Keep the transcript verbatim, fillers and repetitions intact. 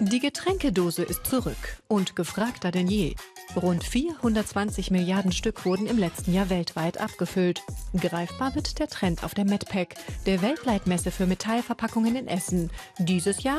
Die Getränkedose ist zurück und gefragter denn je. Rund vierhundertzwanzig Milliarden Stück wurden im letzten Jahr weltweit abgefüllt. Greifbar wird der Trend auf der Medpack, der Weltleitmesse für Metallverpackungen in Essen. Dieses Jahr